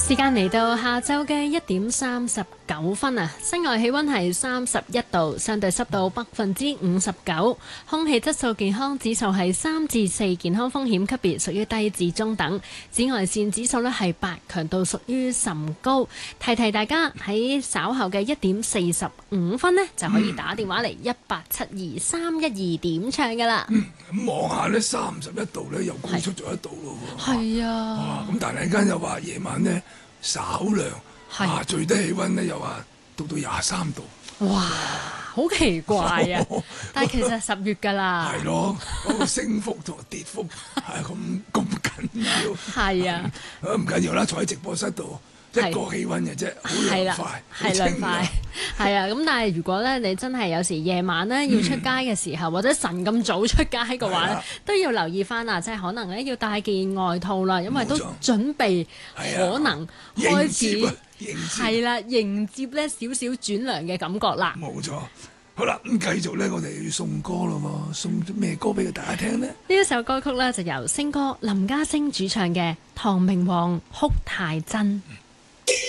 時間嚟到下晝嘅1:39啊，室外氣溫係31度，相對濕度59%，空氣質素健康指數係3至4，健康風險級別屬於低至中等，紫外線指數呢係8，強度屬於甚高。提提大家喺稍後嘅1:45呢，就可以打電話嚟1872-312點唱噶啦。 咁望下呢31度呢，又高出咗1度咯喎。 係啊。 哇！咁但係間又話夜晚呢，稍涼，最低氣溫呢又話到23度。 哇！好奇怪啊！但係其實10月㗎啦。 係咯，嗰個升幅同跌幅係咁緊要。 係啊。 唔緊要啦，坐喺直播室度。一個氣溫嘅啫，好涼快， 係涼快，係啊！咁但係如果咧你真係有時夜晚咧要出街嘅時候，或者晨咁早出街嘅話咧，都要留意翻啊！即係可能咧要帶件外套啦，因為都準備可能開始係啦，迎接咧少少轉涼嘅感覺啦。 冇錯。好啦，咁繼續咧，我哋要送歌咯喎，送咩歌俾大家聽呢？ 呢一首歌曲咧就由星哥林家聲主唱嘅《唐明皇哭太真》。